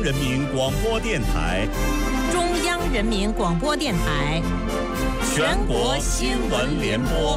人民广播电台， 中央人民广播电台， 全国新闻联播。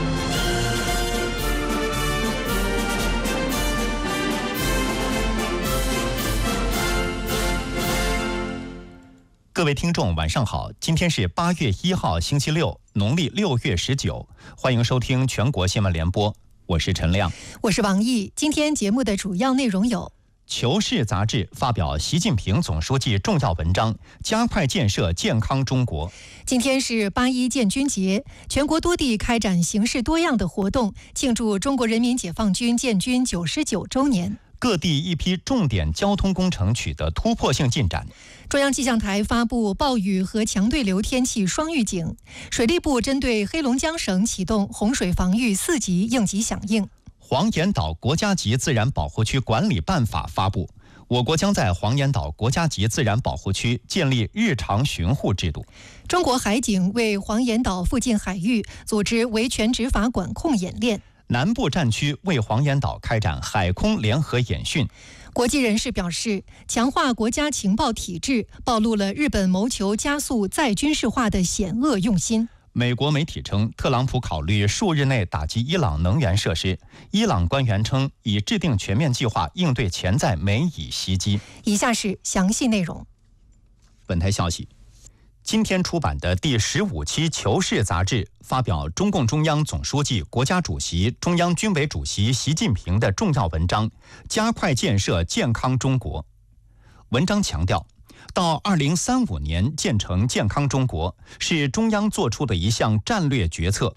各位听众晚上好，今天是8月1号星期六，农历6月19，欢迎收听全国新闻联播，我是陈亮， 我是王毅。今天节目的主要内容有： 求是杂志发表习近平总书记重要文章，加快建设健康中国。 今天是8·1建军节，全国多地开展形式多样的活动，庆祝中国人民解放军建军99周年。 各地一批重点交通工程取得突破性进展。 中央气象台发布暴雨和强对流天气双预警，水利部针对黑龙江省启动洪水防御4级应急响应。 黄岩岛国家级自然保护区管理办法发布，我国将在黄岩岛国家级自然保护区建立日常巡护制度。 中国海警为黄岩岛附近海域组织维权执法管控演练。 南部战区为黄岩岛开展海空联合演训。 国际人士表示，强化国家情报体制暴露了日本谋求加速再军事化的险恶用心。 美国媒体称，特朗普考虑数日内打击伊朗能源设施。伊朗官员称，已制定全面计划应对潜在美以袭击。 以下是详细内容。 本台消息，今天出版的第15期《求是》杂志发表中共中央总书记、国家主席、中央军委主席习近平的重要文章，加快建设健康中国。文章强调，到2035年建成健康中国是中央做出的一项战略决策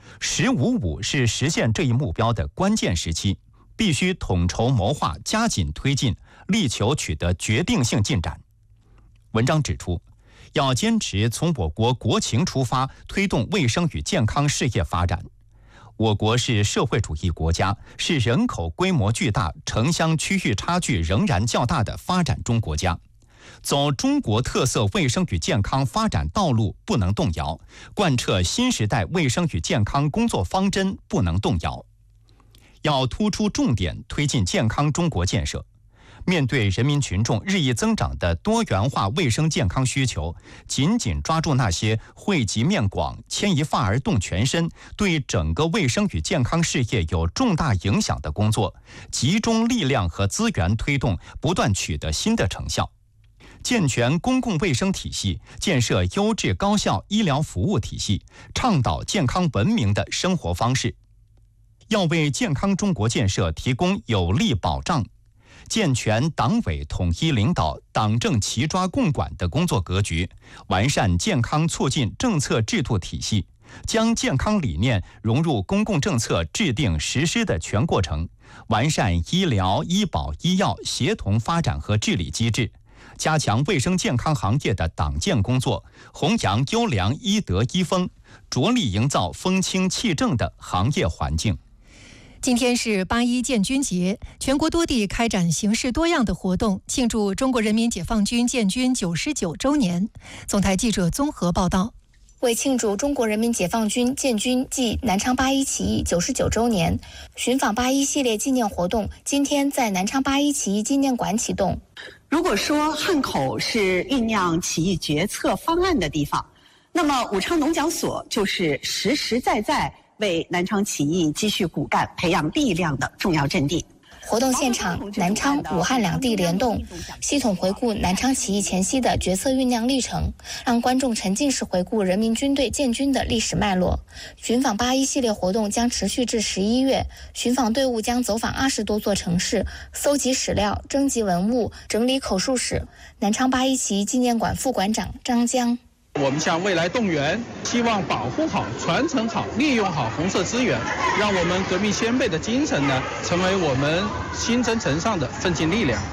，“15+5”是实现这一目标的关键时期，必须统筹谋划，加紧推进，力求取得决定性进展。文章指出，要坚持从我国国情出发，推动卫生与健康事业发展。我国是社会主义国家，是人口规模巨大、城乡区域差距仍然较大的发展中国家。走中国特色卫生与健康发展道路不能动摇，贯彻新时代卫生与健康工作方针不能动摇。要突出重点推进健康中国建设。面对人民群众日益增长的多元化卫生健康需求，紧紧抓住那些惠及面广、牵一发而动全身，对整个卫生与健康事业有重大影响的工作，集中力量和资源推动，不断取得新的成效。健全公共卫生体系，建设优质高效医疗服务体系，倡导健康文明的生活方式。要为健康中国建设提供有力保障，健全党委统一领导、党政齐抓共管的工作格局，完善健康促进政策制度体系，将健康理念融入公共政策制定实施的全过程，完善医疗、医保、医药协同发展和治理机制，加强卫生健康行业的党建工作，弘扬优良医德医风，着力营造风清气正的行业环境。 今天是8·1建军节，全国多地开展形式多样的活动，庆祝中国人民解放军建军99周年。总台记者综合报道。 为庆祝中国人民解放军建军暨南昌8·1起义99周年，寻访8·1系列纪念活动今天在南昌8·1起义纪念馆启动。 如果说汉口是酝酿起义决策方案的地方，那么武昌农讲所就是实实在在为南昌起义积蓄骨干、培养力量的重要阵地。 活动现场，南昌、武汉两地联动，系统回顾南昌起义前夕的决策酝酿历程，让观众沉浸式回顾人民军队建军的历史脉络。寻访8·1系列活动将持续至11月，寻访队伍将走访20多座城市，搜集史料、征集文物、整理口述史。南昌8·1起义纪念馆副馆长张江。 我们向未来动员，希望保护好、传承好、利用好红色资源，让我们革命先辈的精神呢，成为我们新征程上的奋进力量。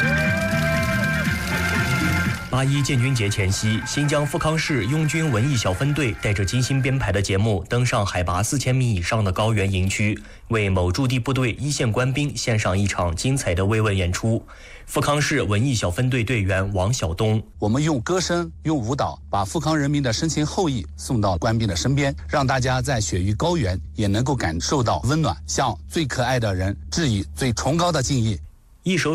8·1建军节前夕，新疆富康市拥军文艺小分队带着精心编排的节目，登上海拔4000米以上的高原营区，为某驻地部队一线官兵献上一场精彩的慰问演出。富康市文艺小分队队员王晓东： 我们用歌声、用舞蹈，把富康人民的深情厚谊送到官兵的身边，让大家在雪域高原也能够感受到温暖，向最可爱的人致以最崇高的敬意。 一首